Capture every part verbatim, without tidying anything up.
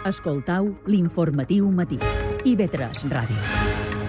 Escoltau l'informatiu matí. I ve tres Ràdio.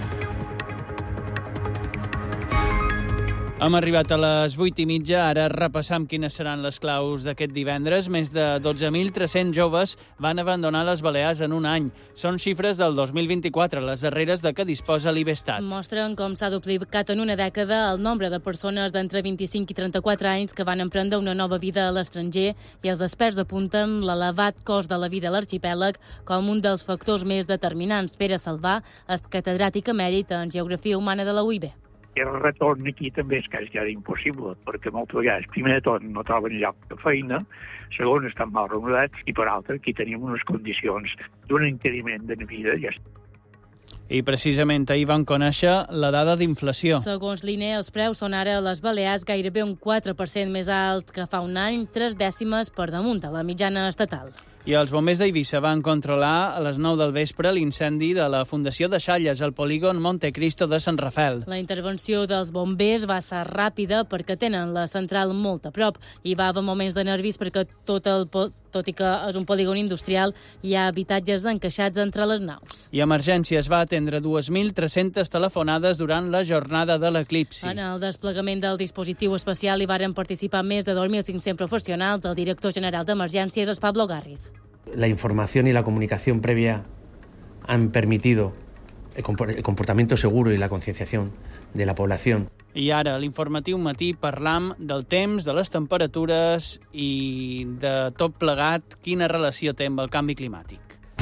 Hem arribat a les vuit i mitja, ara repassam quines seran les claus d'aquest divendres. Més de dotze mil tres-cents joves van abandonar les Balears en un any. Són xifres del dos mil vint-i-quatre, les darreres de què disposa l'Ibestat. Mostren com s'ha duplicat en una dècada el nombre de persones d'entre vint-i-cinc i trenta-quatre anys que van emprendre una nova vida a l'estranger, i els experts apunten l'elevat cost de la vida a l'arxipèlag com un dels factors més determinants. Pere Salvà és catedràtic emèrit en Geografia Humana de la U I B. El retorn aquí també és quasi impossible, perquè moltes vegades, primer de tot, no troben lloc de feina, segon, estan mal remunerats, i per altra, aquí tenim unes condicions d'un impediment de vida. Ja. I precisament ahir van conèixer la dada d'inflació. Segons l'I N E, els preus són ara a les Balears gairebé un quatre per cent més alt que fa un any, tres dècimes per damunt de la mitjana estatal. I els bombers d'Eivissa van controlar a les nou del vespre l'incendi de la Fundació de Xalles al polígon Montecristo de Sant Rafel. La intervenció dels bombers va ser ràpida perquè tenen la central molt a prop. Hi va haver moments de nervis perquè tot, el, tot i que és un polígon industrial, hi ha habitatges encaixats entre les naus. I Emergències va atendre dues mil tres-centes telefonades durant la jornada de l'eclipsi. En el desplegament del dispositiu especial hi varen participar més de dos mil cinc-cents professionals. El director general d'Emergències és Pablo Garriz. La información y la comunicación previa han permitido el comportamiento seguro y la concienciación de la población. I ara, a l'informatiu matí, parlam del temps, de les temperatures i de tot plegat, quina relació té amb el canvi climàtic.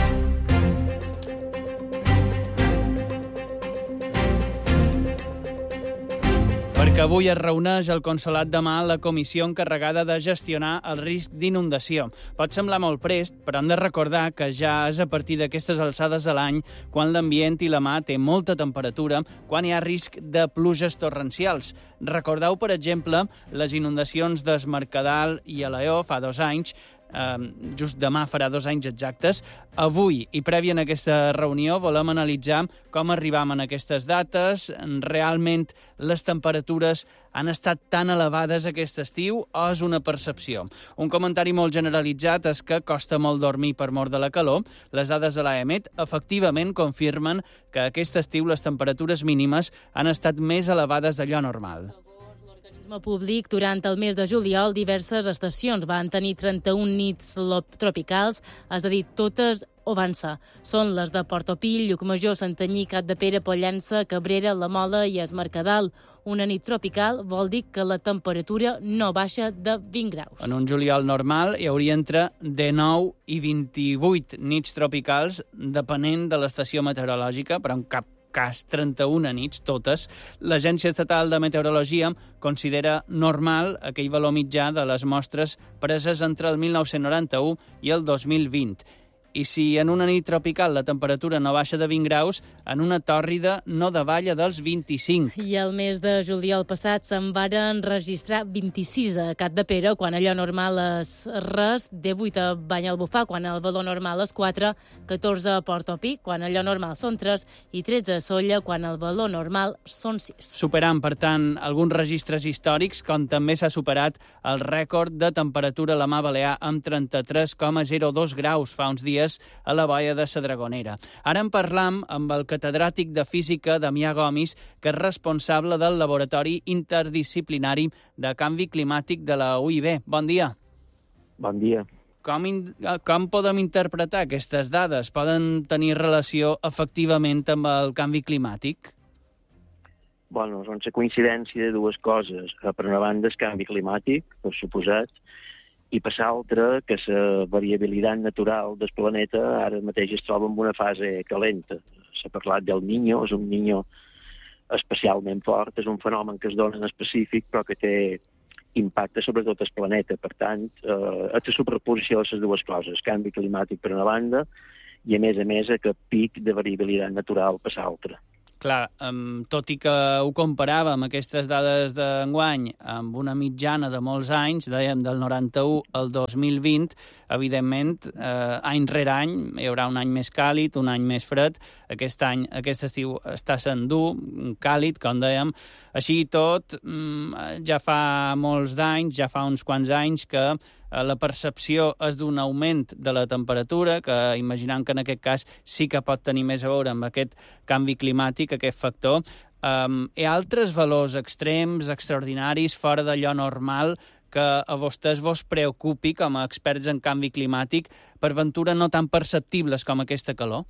Perquè avui es reuneix al Consolat de Mar la comissió encarregada de gestionar el risc d'inundació. Pot semblar molt prest, però hem de recordar que ja és a partir d'aquestes alçades de l'any quan l'ambient i la mar té molta temperatura, quan hi ha risc de pluges torrencials. Recordeu, per exemple, les inundacions d'Es Mercadal i Alaior fa dos anys, Uh, just demà farà dos anys exactes. Avui, i prèvia en aquesta reunió, volem analitzar com arribam en aquestes dates. Realment les temperatures han estat tan elevades aquest estiu o és una percepció? Un comentari molt generalitzat és que costa molt dormir per mort de la calor. Les dades de l'AEMET efectivament confirmen que aquest estiu les temperatures mínimes han estat més elevades d'allò normal. Públic, durant el mes de juliol, diverses estacions van tenir trenta-un nits tropicals, és a dir, totes o van ser. Són les de Portopí, Llucmajor, Santanyí, Capdepera, Pollença, Cabrera, La Mola i Es Mercadal. Una nit tropical vol dir que la temperatura no baixa de vint graus. En un juliol normal hi hauria entre dinou i vint-i-vuit nits tropicals, depenent de l'estació meteorològica, però en cap cas trenta-una nits, totes. L'Agència Estatal de Meteorologia considera normal aquell valor mitjà de les mostres preses entre el mil nou-cents noranta-u i el dos mil vint. I si en una nit tropical la temperatura no baixa de vint graus, en una tòrrida no davalla dels vint-i-cinc. I el mes de juliol passat se'n varen registrar vint-i-sis a Capdepera, quan allò normal és res, divuit a Banyalbufar, quan el valor normal és quatre, catorze a Portopí, quan allò normal són tres, i tretze a Sóller, quan el valor normal són sis. Superant, per tant, alguns registres històrics, com també s'ha superat el rècord de temperatura a la Mar Balear amb trenta-tres coma zero dos graus fa uns dies a la boia de la Dragonera. Ara en parlam amb el catedràtic de Física, Damià Gomis, que és responsable del Laboratori Interdisciplinari de Canvi Climàtic de la U I B. Bon dia. Bon dia. Com, in, com podem interpretar aquestes dades? Poden tenir relació efectivament amb el canvi climàtic? Bueno, són la coincidència de dues coses. Per una banda, el canvi climàtic, per suposat, i per l'altra, que la variabilitat natural del planeta ara mateix es troba en una fase calenta. S'ha parlat del Niño, és un Niño especialment fort, és un fenomen que es dona en específic, però que té impacte sobre tot el planeta. Per tant, eh, és la superposició de les dues coses, canvi climàtic per una banda i, a més a més, aquest pic de variabilitat natural per l'altra. Clar, um, tot i que ho comparàvem, aquestes dades d'enguany, amb una mitjana de molts anys, dèiem del noranta-u al dos mil vint, evidentment, eh, any rere any, hi haurà un any més càlid, un any més fred. Aquest any, aquest estiu està sent dur, càlid, com dèiem. Així i tot, ja fa molts d'anys, ja fa uns quants anys que la percepció és d'un augment de la temperatura, que imaginant que en aquest cas sí que pot tenir més a veure amb aquest canvi climàtic, aquest factor. Um, hi ha altres valors extrems, extraordinaris, fora d'allò normal, que a vostès vos preocupi com a experts en canvi climàtic, per ventura no tan perceptibles com aquesta calor?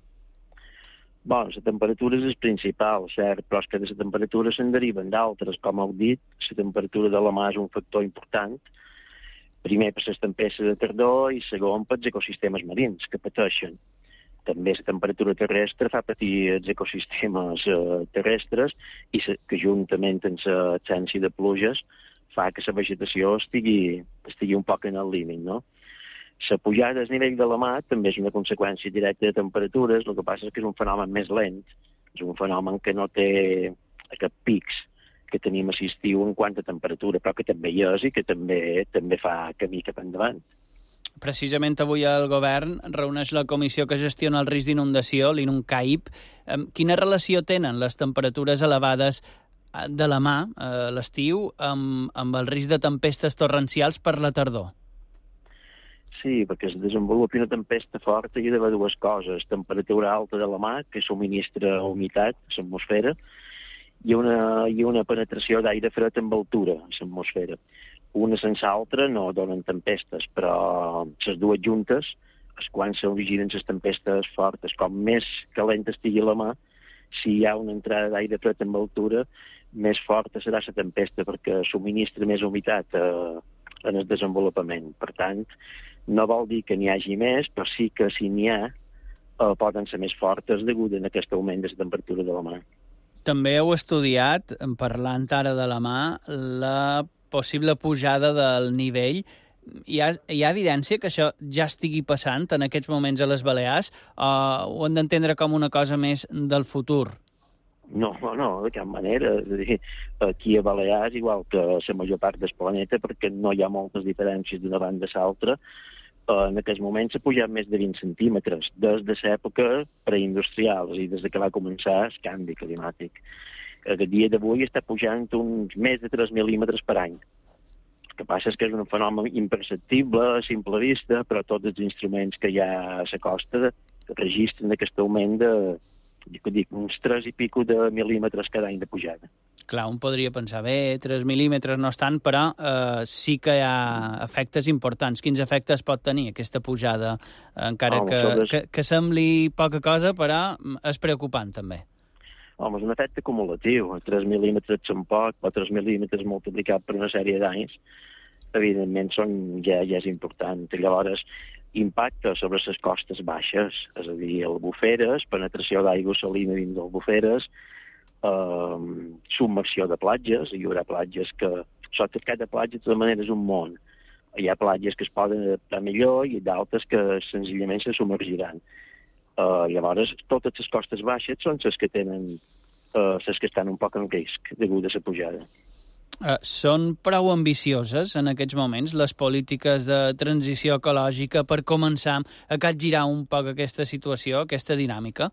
Bé, la temperatura és el principal, cert, però és que de la temperatura se'n deriven d'altres. Com heu dit, la temperatura de la mar és un factor important, primer per les tempestes de tardor i segon pels ecosistemes marins que pateixen. També la temperatura terrestre fa patir els ecosistemes eh, terrestres i se, que juntament amb l'absència de pluges fa que la vegetació estigui, estigui un poc en el límit, no? La pujada del nivell de la mar també és una conseqüència directa de temperatures, el que passa és que és un fenomen més lent, és un fenomen que no té aquests pics que tenim a l'estiu en quant a temperatura, però que també hi és i que també també fa camí cap endavant. Precisament avui el govern reuneix la comissió que gestiona el risc d'inundació, l'INUNCAIP. Quina relació tenen les temperatures elevades de la mar a l'estiu amb, amb el risc de tempestes torrencials per la tardor? Sí, perquè es desenvolupi una tempesta forta hi ha d'haver dues coses. Temperatura alta de la mar, que subministra humitat a l'atmosfera, i una, i una penetració d'aire fred amb altura a l'atmosfera. Una sense altra no donen tempestes, però les dues juntes és quan s'originen les tempestes fortes. Com més calenta estigui la mar, si hi ha una entrada d'aire fred amb altura, més forta serà la tempesta perquè subministra més humitat eh, en el desenvolupament. Per tant, no vol dir que n'hi hagi més, però sí que si n'hi ha, eh, poden ser més fortes degut a aquest augment de la temperatura de la mar. També heu estudiat, parlant ara de la mar, la possible pujada del nivell. Hi ha, hi ha evidència que això ja estigui passant en aquests moments a les Balears o ho hem d'entendre com una cosa més del futur? No, no, de cap manera. És a dir, aquí a Balears, igual que a la major part del planeta, perquè no hi ha moltes diferències d'una banda a l'altra, en aquests moments s'ha pujat més de vint centímetres, des de l'època preindustrial, és a dir, des que va començar el canvi climàtic. A dia d'avui està pujant uns més de tres mil·límetres per any. El que passa és que és un fenomen imperceptible, a simple vista, però tots els instruments que hi ha a la costa registren aquest augment de, dic, uns tres i pico de mil·límetres cada any de pujada. Clar, un podria pensar, bé, tres mil·límetres no estan, però eh, sí que hi ha efectes importants. Quins efectes pot tenir aquesta pujada? Encara oh, que, és... que, que sembli poca cosa, però és preocupant també. Home, és un efecte acumulatiu. tres mil·límetres són poc, però tres mil·límetres multiplicat per una sèrie d'anys, evidentment són, ja, ja és important. Llavors, impacte sobre les costes baixes, és a dir, albuferes, penetració d'aigua salina dins d'albuferes, eh, submersió de platges, hi haurà platges que... Sota cada platja, de tota manera, és un món. Hi ha platges que es poden adaptar millor i d'altres que senzillament se submergiran. Uh, llavors, totes les costes baixes són les que tenen, uh, les que estan un poc en risc degut a la pujada. Uh, són prou ambicioses en aquests moments les polítiques de transició ecològica per començar a capgirar un poc aquesta situació, aquesta dinàmica?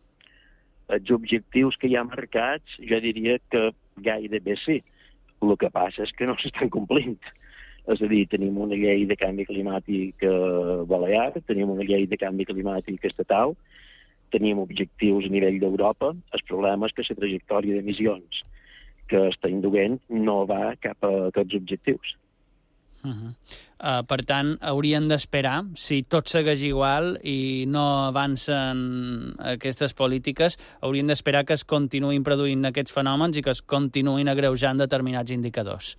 Els objectius que hi ha marcats, jo diria que gairebé sí. El que passa és que no s'estan complint. És a dir, tenim una llei de canvi climàtic eh, balear, tenim una llei de canvi climàtic estatal, tenim objectius a nivell d'Europa. El problema és que la trajectòria d'emissions que està induent no va cap a aquests objectius. Uh -huh. uh, per tant, haurien d'esperar, si tot segueix igual i no avancen aquestes polítiques, haurien d'esperar que es continuïn produint aquests fenòmens i que es continuïn agreujant determinats indicadors.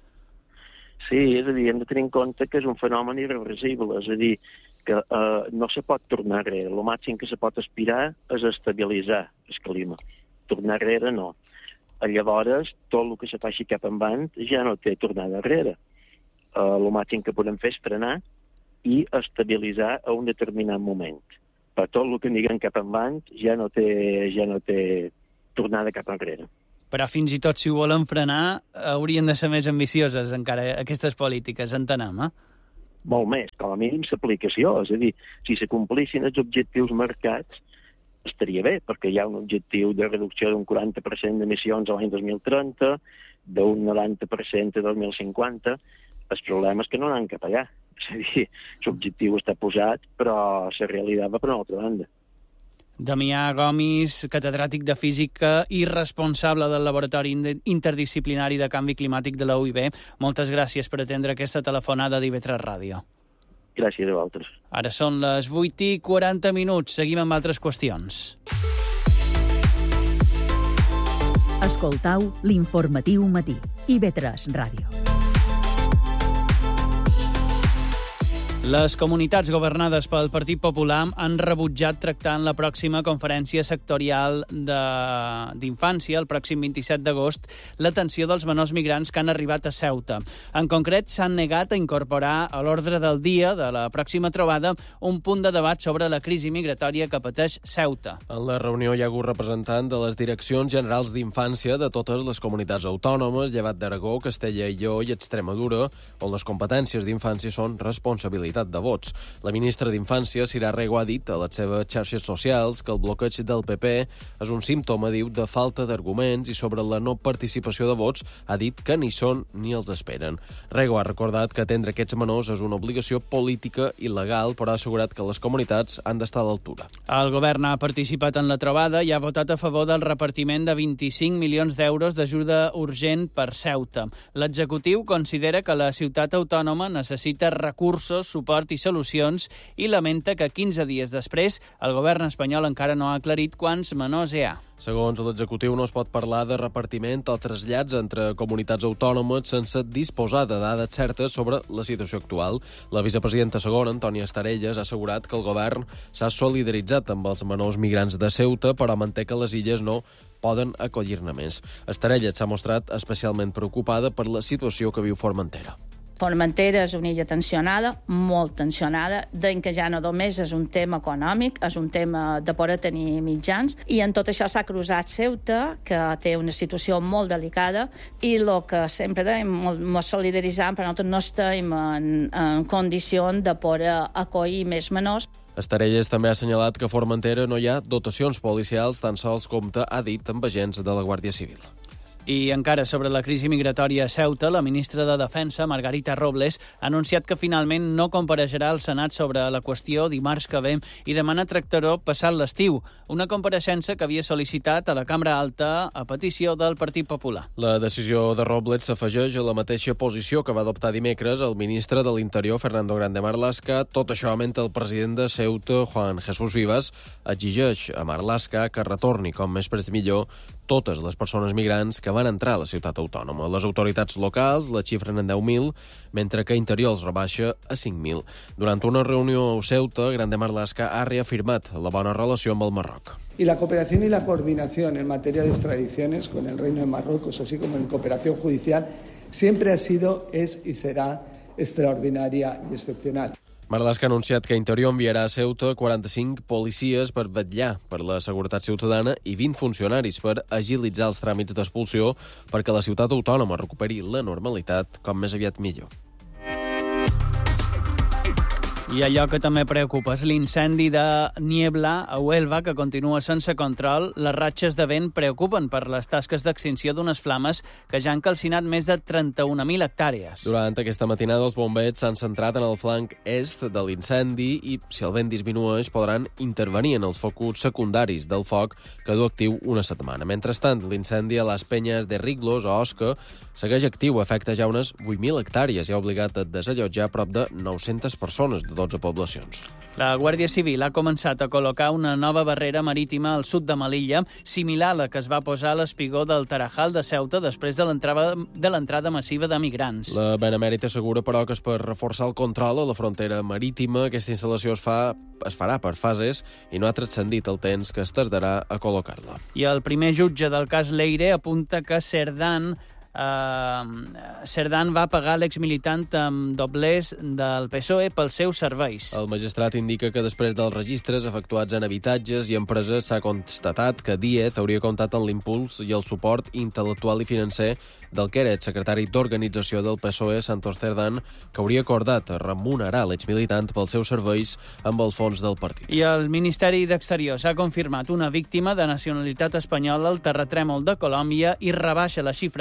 Sí, és a dir, hem de tenir en compte que és un fenomen irreversible, és a dir, que eh, no se pot tornar enrere. El màxim que se pot aspirar és estabilitzar el clima. Tornar enrere no. Llavors, tot el que se faci cap endavant ja no té tornada enrere. Uh, el màxim que podem fer és frenar i estabilitzar a un determinat moment. Per tot el que anirem cap endavant ja no té, ja no té tornada cap enrere. Però fins i tot si ho volen frenar haurien de ser més ambicioses encara aquestes polítiques, entenem, eh? Molt més, com a mínim l'aplicació. És a dir, si se complissin els objectius marcats, estaria bé, perquè hi ha un objectiu de reducció d'un quaranta per cent d'emissions a l'any dos mil trenta, d'un noranta per cent a dos mil cinquanta. El problema és que no anem cap allà. És a dir, l'objectiu està posat, però la realitat va per una altra banda. Damià Gomis, catedràtic de Física i responsable del Laboratori Interdisciplinari de Canvi Climàtic de la U I B, moltes gràcies per atendre aquesta telefonada d'I V tres Ràdio. Gràcies a vosaltres. Ara són les vuit i quaranta minuts. Seguim amb altres qüestions. Escoltau l'informatiu matí. I V tres Ràdio. Les comunitats governades pel Partit Popular han rebutjat tractar en la pròxima conferència sectorial d'infància, el pròxim vint-i-set d'agost, l'atenció dels menors migrants que han arribat a Ceuta. En concret, s'han negat a incorporar a l'ordre del dia de la pròxima trobada un punt de debat sobre la crisi migratòria que pateix Ceuta. En la reunió hi ha hagut representant de les Direccions Generals d'Infància de totes les comunitats autònomes, llevat d'Aragó, Castella i Lleó i Extremadura, on les competències d'infància són responsabilitat de vots. La ministra d'Infància, Sira Rego, ha dit a les seves xarxes socials que el bloqueig del P P és un símptoma, diu, de falta d'arguments i sobre la no participació de vots ha dit que ni són ni els esperen. Rego ha recordat que atendre aquests menors és una obligació política i legal, però ha assegurat que les comunitats han d'estar a l'altura. El govern ha participat en la trobada i ha votat a favor del repartiment de vint-i-cinc milions d'euros d'ajuda urgent per Ceuta. L'executiu considera que la ciutat autònoma necessita recursos, suport i solucions i lamenta que quinze dies després el govern espanyol encara no ha aclarit quants menors hi ha. Segons l'executiu, no es pot parlar de repartiment o trasllats entre comunitats autònomes sense disposar de dades certes sobre la situació actual. La vicepresidenta segona, Antònia Estarelles, ha assegurat que el govern s'ha solidaritzat amb els menors migrants de Ceuta, però manté que les illes no poden acollir-ne més. Estarelles s'ha mostrat especialment preocupada per la situació que viu Formentera. Formentera és una illa tensionada, molt tensionada, en què ja no només és un tema econòmic, és un tema de poder tenir mitjans, i en tot això s'ha cruzat Ceuta, que té una situació molt delicada, i el que sempre dèiem, ens solidaritzem, però nosaltres no estem en, en condició de poder acollir més menors. Estarelles també ha assenyalat que a Formentera no hi ha dotacions policials, tan sols compta, ha dit, amb agents de la Guàrdia Civil. I encara sobre la crisi migratòria a Ceuta, la ministra de Defensa, Margarita Robles, ha anunciat que finalment no compareixerà al Senat sobre la qüestió dimarts que ve i demana tractar-ho passat l'estiu, una compareixença que havia sol·licitat a la Cambra Alta a petició del Partit Popular. La decisió de Robles s'afegeix a la mateixa posició que va adoptar dimecres el ministre de l'Interior, Fernando Grande Marlaska. Tot això mentre el president de Ceuta, Juan Jesús Vivas, exigeix a Marlaska que retorni com més prest millor totes les persones migrants que van entrar a la ciutat autònoma. Les autoritats locals la xifren en deu mil, mentre que Interior els rebaixa a cinc mil. Durant una reunió a Ceuta, Grande Marlaska ha reafirmat la bona relació amb el Marroc. Y la cooperación y la coordinación en materia de extradiciones con el Reino de Marruecos, así como en cooperación judicial, siempre ha sido, es y será extraordinaria y excepcional. Marlaska ha anunciat que Interior enviarà a Ceuta quaranta-cinc policies per vetllar per la seguretat ciutadana i vint funcionaris per agilitzar els tràmits d'expulsió perquè la ciutat autònoma recuperi la normalitat com més aviat millor. I allò que també preocupa és l'incendi de Niebla a Huelva, que continua sense control. Les ratxes de vent preocupen per les tasques d'extinció d'unes flames que ja han calcinat més de trenta-un mil hectàrees. Durant aquesta matinada, els bombers s'han centrat en el flanc est de l'incendi i, si el vent disminueix, podran intervenir en els focus secundaris del foc que du actiu una setmana. Mentrestant, l'incendi a les penyes de Riglos, a Osca, segueix actiu, afecta ja unes vuit mil hectàrees i ha obligat a desallotjar prop de nou-centes persones de dotze poblacions. La Guàrdia Civil ha començat a col·locar una nova barrera marítima al sud de Melilla, similar a la que es va posar a l'espigó del Tarajal de Ceuta després de l'entrada de l'entrada massiva de migrants. La Benemèrita assegura, però, que és per reforçar el control a la frontera marítima. Aquesta instal·lació es, fa, es farà per fases i no ha transcendit el temps que es tardarà a col·locar-la. I el primer jutge del cas Leire apunta que Cerdán Uh, Cerdán va pagar l'exmilitant amb doblers del P S O E pels seus serveis. El magistrat indica que després dels registres efectuats en habitatges i empreses s'ha constatat que Díez hauria comptat amb l'impuls i el suport intel·lectual i financer del que era el secretari d'organització del P S O E, Santos Cerdán, que hauria acordat remunerar l'exmilitant pels seus serveis amb els fons del partit. I el Ministeri d'Exteriors ha confirmat una víctima de nacionalitat espanyola al terratrèmol de Colòmbia i rebaixa la xifra de desapareixences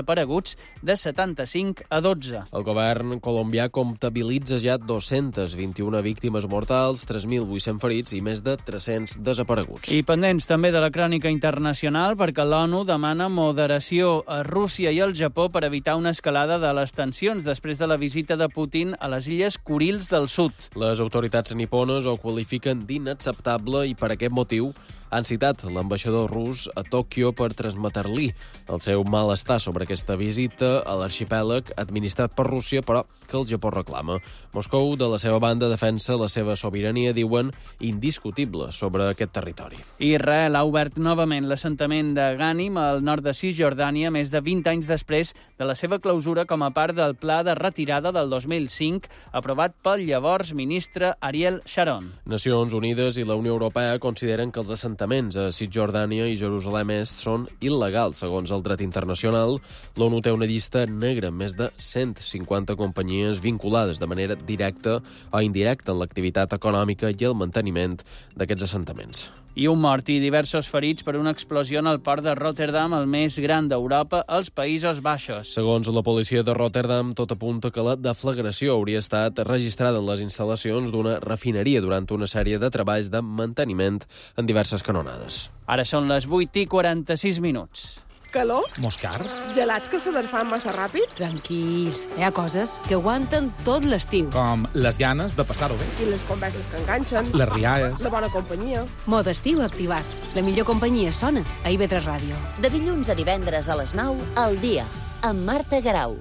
desapareguts de setanta-cinc a dotze. El govern colombià comptabilitza ja dos-centes vint-i-una víctimes mortals, tres mil vuit-cents ferits i més de tres-cents desapareguts. I pendents també de la crònica internacional perquè l'ONU demana moderació a Rússia i al Japó per evitar una escalada de les tensions després de la visita de Putin a les illes Kurils del Sud. Les autoritats nipones ho qualifiquen d'inacceptable i per aquest motiu han citat l'ambaixador rus a Tòquio per transmetre-li el seu malestar sobre aquesta visita a l'arxipèlag administrat per Rússia, però que el Japó reclama. Moscou, de la seva banda, defensa la seva sobirania, diuen, indiscutible sobre aquest territori. Israel ha obert novament l'assentament de Ghanim al nord de Cisjordània més de vint anys després de la seva clausura com a part del pla de retirada del dos mil cinc aprovat pel llavors ministre Ariel Sharon. Nacions Unides i la Unió Europea consideren que els assentaments a Cisjordània i Jerusalem Est són il·legals, segons el dret internacional. L'ONU té una llista negra amb més de cent cinquanta companyies vinculades de manera directa o indirecta en l'activitat econòmica i el manteniment d'aquests assentaments. I un mort i diversos ferits per una explosió en el port de Rotterdam, el més gran d'Europa, als Països Baixos. Segons la policia de Rotterdam, tot apunta que la deflagració hauria estat registrada en les instal·lacions d'una refineria durant una sèrie de treballs de manteniment en diverses canonades. Ara són les vuit i quaranta-sis minuts. Calor? Moscars? Gelats que s'aderfan massa ràpid? Tranquils, hi ha coses que aguanten tot l'estiu. Com les ganes de passar-ho bé. I les converses que enganxen. Les rialles. La bona companyia. Mode estiu activat. La millor companyia sona a I V tres Ràdio. De dilluns a divendres a les nou, al dia, amb Marta Garau.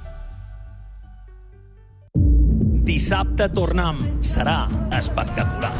Dissabte tornem. Serà espectacular.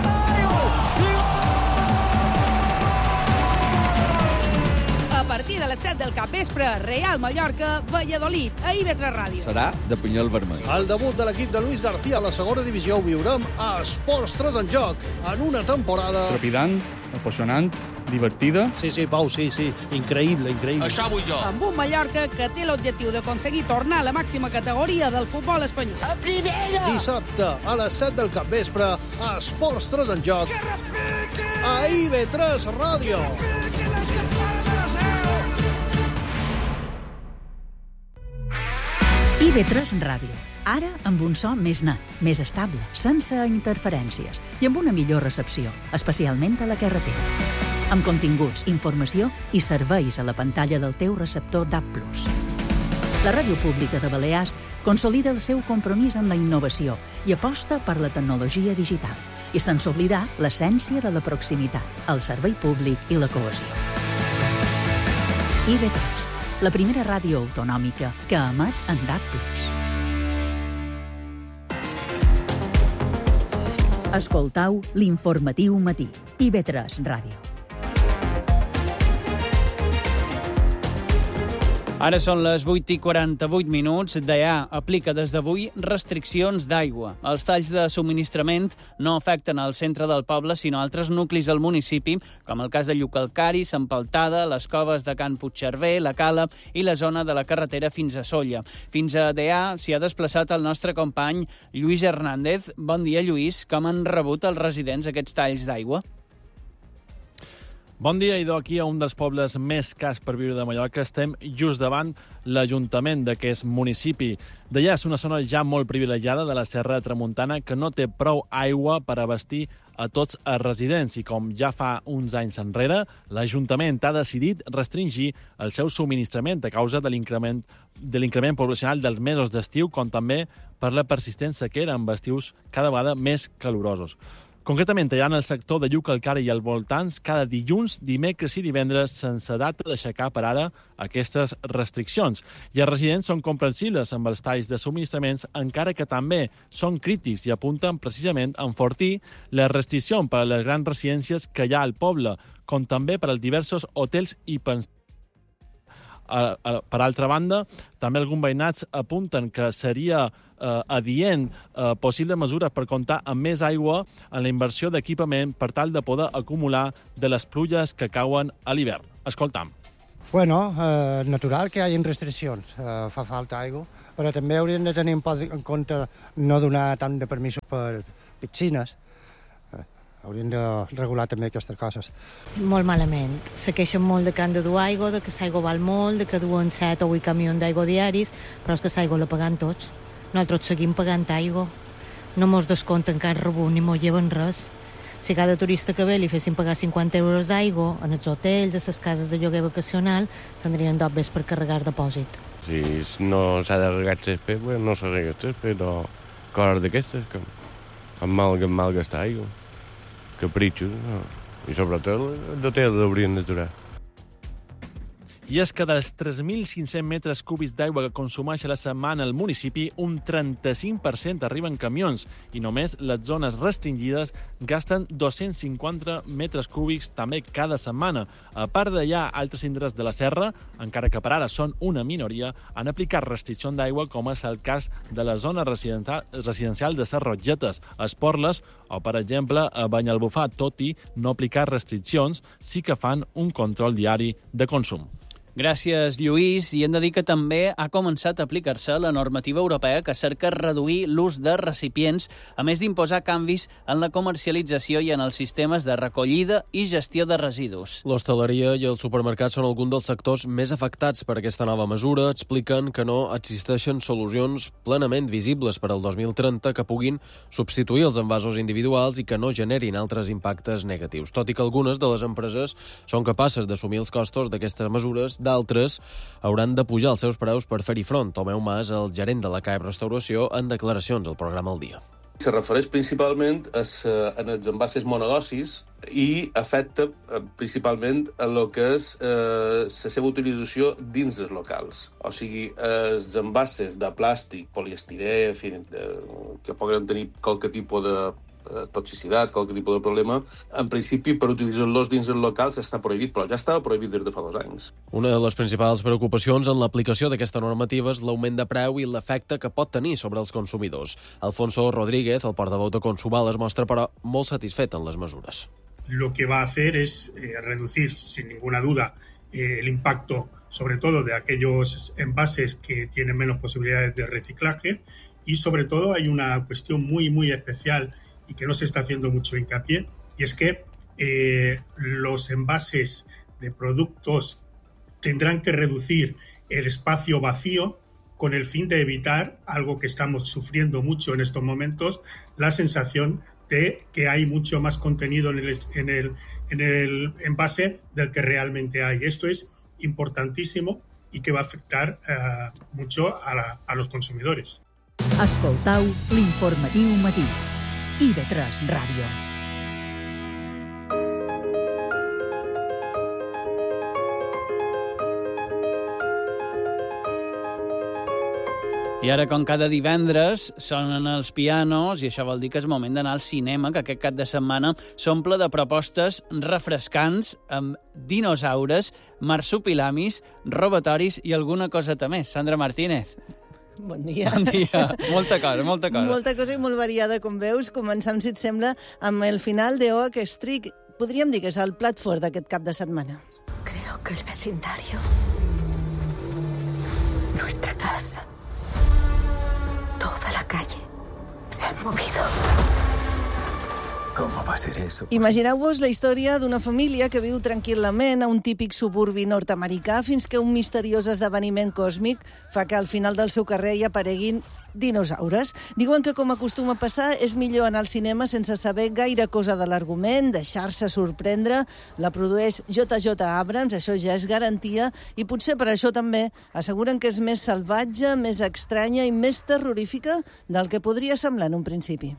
A partir de les set del capvespre, Real Mallorca, Valladolid, a I V tres Ràdio. Serà de punyal vermell. El debut de l'equip de Luis García a la segona divisió ho viurem a Esports tres en joc, en una temporada... Trepidant, apassionant, divertida... Sí, sí, Pau, sí, sí, increïble, increïble. Això vull jo. Amb un Mallorca que té l'objectiu d'aconseguir tornar a la màxima categoria del futbol espanyol. A primera! Dissabte, a les set del capvespre, a Esports tres en joc, a I V tres Ràdio. I V tres Ràdio. Ara amb un so més net, més estable, sense interferències i amb una millor recepció, especialment a la carretera. Amb continguts, informació i serveis a la pantalla del teu receptor D A B plus. La Ràdio Pública de Balears consolida el seu compromís amb la innovació i aposta per la tecnologia digital i sense oblidar l'essència de la proximitat, el servei públic i la cohesió. I V tres, la primera ràdio autonòmica que emet en D A B plus. Escoltau l'informatiu matí. I V tres Ràdio. Ara són les vuit i quaranta-vuit minuts. D E A aplica des d'avui restriccions d'aigua. Els talls de subministrament no afecten el centre del poble, sinó altres nuclis del municipi, com el cas de Llucalcari, Sant Paltada, les coves de Can Puigcerver, la Cala i la zona de la carretera fins a Sóller. Fins a D E A s'hi ha desplaçat el nostre company Lluís Hernández. Bon dia, Lluís. Com han rebut els residents aquests talls d'aigua? Bon dia, idò. Aquí a un dels pobles més cars per viure de Mallorca. Estem just davant l'Ajuntament d'aquest municipi. D'allà és una zona ja molt privilegiada de la Serra Tramuntana que no té prou aigua per abastir a tots els residents i com ja fa uns anys enrere, l'Ajuntament ha decidit restringir el seu subministrament a causa de l'increment de l'increment poblacional dels mesos d'estiu, com també per la persistent sequera amb estius cada vegada més calorosos. Concretament, allà en el sector de Llucalcari i als voltants, cada dilluns, dimecres i divendres, sense data d'aixecar per ara aquestes restriccions. I els residents són comprensibles amb els talls de subministraments, encara que també són crítics i apunten precisament a enfortir les restriccions per a les grans residències que hi ha al poble, com també per als diversos hotels i pensions. Per altra banda, també alguns veïnats apunten que seria eh, adient eh, possibles mesures per comptar amb més aigua en la inversió d'equipament per tal de poder acumular de les pluges que cauen a l'hivern. Escoltam. Bueno, eh, natural que hi hagi restriccions, eh, fa falta aigua, però també hauríem de tenir en compte no donar tant de permisos per piscines. Haurien de regular també aquestes coses. Molt malament. Se queixen molt de que han de dur aigua, de que l'aigua val molt, de que duen set o vuit camions d'aigua diaris, però és que l'aigua la pagant tots. Nosaltres seguim pagant aigua. No mos descompten que han rebut ni mos lleven res. Si cada turista que ve li fessin pagar cinquanta euros d'aigua, en els hotels, a les cases de lloguer vacacional, tindrien dobles per carregar depòsit. Si no s'ha de regar el césped, pues no s'ha regat el césped, o coses d'aquestes, que amb mal, mal gastar aigua, capritxos, no? I sobretot els hotels l'haurien d'aturar. I és que dels tres mil cinc-cents metres cúbics d'aigua que consumeix a la setmana el municipi, un trenta-cinc per cent arriben camions i només les zones restringides gasten dos-cents cinquanta metres cúbics també cada setmana. A part d'allà, altres indrets de la serra, encara que per ara són una minoria, han aplicat restriccions d'aigua, com és el cas de la zona residencial de Ses Rogetes, a Esporles, o, per exemple, a Banyalbufar. Tot i no aplicar restriccions, sí que fan un control diari de consum. Gràcies, Lluís. I hem de dir que també ha començat a aplicar-se la normativa europea que cerca reduir l'ús de recipients, a més d'imposar canvis en la comercialització i en els sistemes de recollida i gestió de residus. L'hostaleria i els supermercats són alguns dels sectors més afectats per aquesta nova mesura. Expliquen que no existeixen solucions plenament visibles per al dos mil trenta que puguin substituir els envasos individuals i que no generin altres impactes negatius. Tot i que algunes de les empreses són capaces d'assumir els costos d'aquestes mesures, d'altres hauran de pujar els seus preus per fer-hi front. Tomeu Mas, el gerent de la C A E P Restauració, en declaracions al programa El Dia. Se refereix principalment a, a els envasos monodosis i afecta principalment a lo que és eh, la seva utilització dins dels locals. O sigui, els envasos de plàstic, poliestirè, en fi, de, que poden tenir qualque tipus de toxicitat, qualque tipus de problema, en principi per utilitzar-los dins el local s'està prohibit, però ja estava prohibit des de fa dos anys. Una de les principals preocupacions en l'aplicació d'aquesta normativa és l'augment de preu i l'efecte que pot tenir sobre els consumidors. Alfonso Rodríguez, el portaveu de Consumal, es mostra però molt satisfet en les mesures. Lo que va a hacer es eh, reducir, sin ninguna duda, eh, el impacto, sobre todo de aquellos envases que tienen menos posibilidades de reciclaje, y sobre todo hay una cuestión muy, muy especial y que no se está haciendo mucho hincapié, y es que eh, los envases de productos tendrán que reducir el espacio vacío con el fin de evitar algo que estamos sufriendo mucho en estos momentos, la sensación de que hay mucho más contenido en el, en el, en el envase del que realmente hay. Esto es importantísimo y que va a afectar eh, mucho a, la, a los consumidores. Escoltau l'informatiu matí. I V tres Ràdio. I ara, com cada divendres, sonen els pianos i això vol dir que és moment d'anar al cinema, que aquest cap de setmana s'omple de propostes refrescants amb dinosaures, marsupilamis, robatoris i alguna coseta més. Sandra Martínez. Bon dia. Bon dia. Molta cosa, molta cosa. Molta cosa i molt variada, com veus. Començam, si et sembla, amb el final de Oak Street. Podríem dir que és el plat fort d'aquest cap de setmana. Creo que el vecindario, nuestra casa, toda la calle se han movido. ¿Cómo va a ser eso? Imagineu-vos la història d'una família que viu tranquil·lament a un típic suburbi nord-americà fins que un misteriós esdeveniment còsmic fa que al final del seu carrer hi apareguin dinosaures. Diuen que, com acostuma a passar, és millor anar al cinema sense saber gaire cosa de l'argument, deixar-se sorprendre. La produeix J J Abrams, això ja és garantia, i potser per això també asseguren que és més salvatge, més estranya i més terrorífica del que podria semblar en un principi.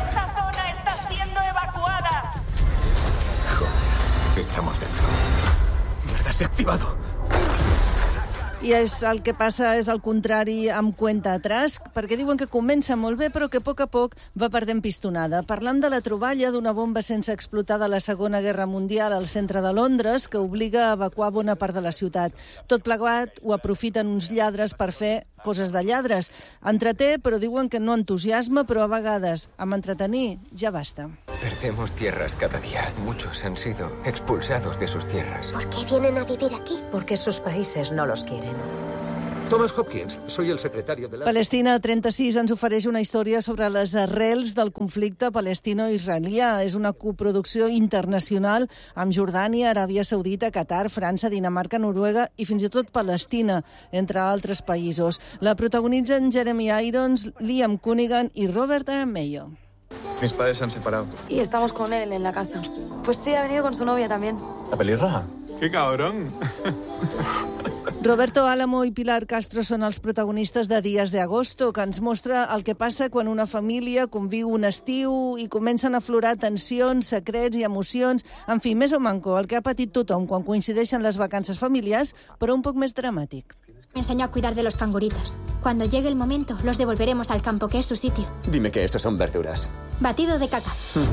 Estamos dentro. Mierda, se ha activado. I és el que passa és el contrari amb Cuenta Atrás, perquè diuen que comença molt bé però que a poc a poc va perdent pistonada. Parlant de la troballa d'una bomba sense explotar de la Segona Guerra Mundial al centre de Londres que obliga a evacuar bona part de la ciutat. Tot plegat ho aprofiten uns lladres per fer coses de lladres. Entreté, però diuen que no entusiasma, però a vegades amb entretenir ja basta. Perdemos tierras cada día. Muchos han sido expulsados de sus tierras. ¿Por qué vienen a vivir aquí? Porque sus países no los quieren. Thomas Hopkins, soy el secretario de la... Palestina trenta-sis ens ofereix una història sobre les arrels del conflicte palestino-israelià. És una coproducció internacional amb Jordània, Aràbia Saudita, Qatar, França, Dinamarca, Noruega i fins i tot Palestina, entre altres països. La protagonitzen Jeremy Irons, Liam Cunningham i Robert Aramayo. Mis padres se han separado. Y estamos con él en la casa. Pues sí, ha venido con su novia también. ¿La pelirroja? ¡Qué cabrón! Roberto Álamo i Pilar Castro són els protagonistes de Días de Agosto, que ens mostra el que passa quan una família conviu un estiu i comencen a aflorar tensions, secrets i emocions. En fi, més o manco, el que ha patit tothom quan coincideixen les vacances familiars, però un poc més dramàtic. Me enseñó a cuidar de los canguritos. Cuando llegue el momento, los devolveremos al campo, que es su sitio. Dime que eso son verduras. Batido de caca.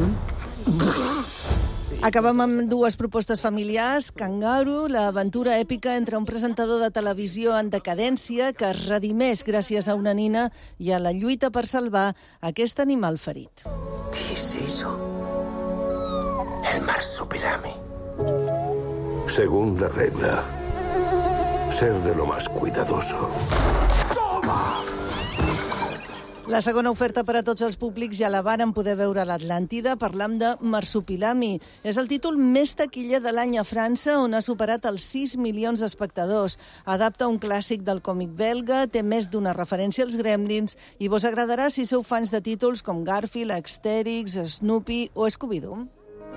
Acabem amb dues propostes familiars. Kangaroo, l'aventura èpica entre un presentador de televisió en decadència que es redimeix gràcies a una nina i a la lluita per salvar aquest animal ferit. ¿Qué es eso? El marsupilami. Segunda regla. Ser de lo más cuidadoso. ¡Toma! La segona oferta per a tots els públics ja la varen poder veure a l'Atlàntida. Parlam de Marsupilami. És el títol més taquiller de l'any a França, on ha superat els sis milions d'espectadors. Adapta un clàssic del còmic belga, té més d'una referència als Gremlins i vos agradarà si sou fans de títols com Garfield, Asterix, Snoopy o Scooby-Doo.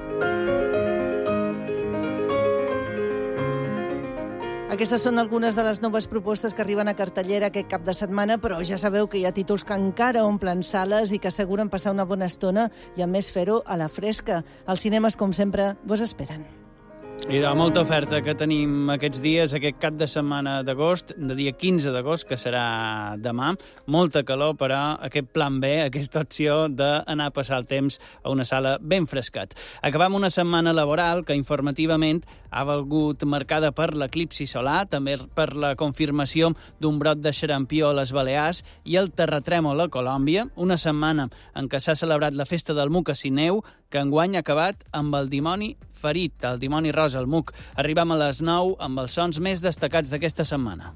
Aquestes són algunes de les noves propostes que arriben a cartellera aquest cap de setmana, però ja sabeu que hi ha títols que encara omplen sales i que asseguren passar una bona estona i, a més, fer-ho a la fresca. Els cinemes, com sempre, vos esperen. I de molta oferta que tenim aquests dies, aquest cap de setmana d'agost, de dia quinze d'agost, que serà demà. Molta calor, però aquest plan B, aquesta opció d'anar a passar el temps a una sala ben frescat. Acabam una setmana laboral que informativament ha valgut marcada per l'eclipsi solar, també per la confirmació d'un brot de xarampió a les Balears i el terratrèmol a Colòmbia. Una setmana en què s'ha celebrat la festa del Mocassineu, que enguany ha acabat amb el dimoni ferit, el dimoni rosa, el Muc. Arribam a les nou amb els sons més destacats d'aquesta setmana.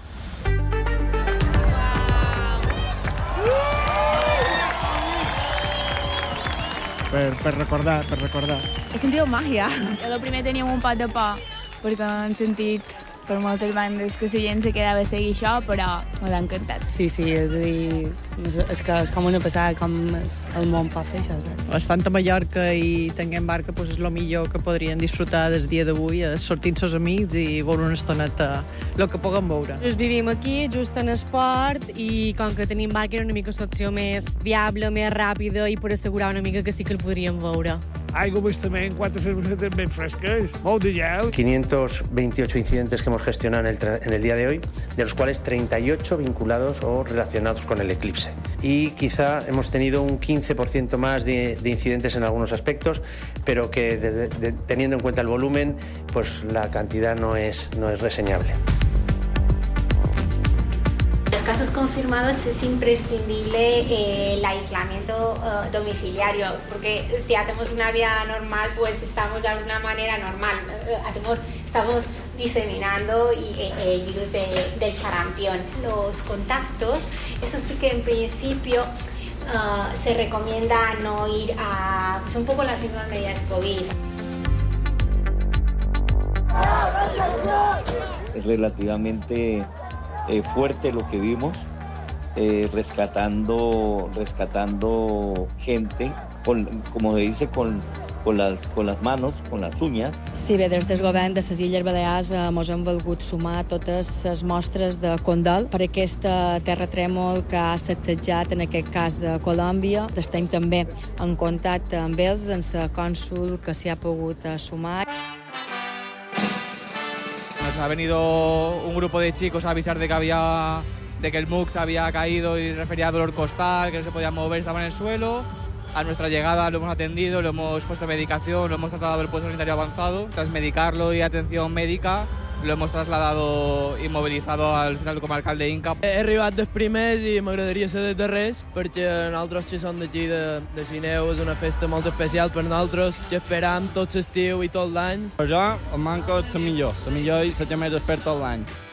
Per, per recordar, per recordar. He sentido magia. El primer teníem un pot de por, perquè han sentit per moltes bandes que la gent se quedava a seguir això, però m'ha encantat. Sí, sí, és a dir, és, és, que és com una passada, com el món pot fer això. Saps? Estant a Mallorca i tenint barca pues, és el millor que podrien disfrutar des dia d'avui, sortint els amics i veure una estoneta el que puguem veure. Just vivim aquí, just en esport, i com que tenim barca era una mica l'opció més viable, més ràpida i per assegurar una mica que sí que el podríem veure. Aigua també, quatre cervesetes ben fresques, molt de gel. quinientos veintiocho incidentes que hemos gestionado en el, en el día de hoy, de los cuales treinta y ocho vinculados o relacionados con el eclipse. Y quizá hemos tenido un quince por ciento más de, de incidentes en algunos aspectos, pero que desde, de, teniendo en cuenta el volumen, pues la cantidad no es, no es reseñable. En los casos confirmados es imprescindible eh, el aislamiento eh, domiciliario, porque si hacemos una vida normal, pues estamos de alguna manera normal, eh, hacemos, estamos diseminando y, eh, el virus de, del sarampión. Los contactos, eso sí que en principio uh, se recomienda no ir a... Son un poco las mismas medidas COVID. Es relativamente eh, fuerte lo que vimos, eh, rescatando, rescatando gente, con, como se dice, con, con, les, con les manos, con les uñas. Sí, bé, des del govern de les Illes Balears eh, mos hem volgut sumar totes les mostres de condol per aquest terratrèmol que ha sacsejat, en aquest cas, a Colòmbia. Estem també en contacte amb ells, amb la cònsul que s'hi ha pogut eh, sumar. Nos ha venido un grupo de chicos a avisar de que había, de que el M U C se había caído y refería a dolor costal, que no se podía mover, estaba en el suelo. A nuestra llegada lo hemos atendido, lo hemos puesto medicación, lo hemos trasladado al puesto sanitario avanzado. Tras medicarlo y atención médica, lo hemos trasladado i mobilitzado al Hospital Comarcal d'Inca. He arribat dels primers i m'agradaria ser dels darrers, perquè nosaltres que som d'aquí de, de Sineu és una festa molt especial per nosaltres, que esperam tot l'estiu i tot l'any. Per jo, el Manco és la millor, la millor i la que més espera tot l'any.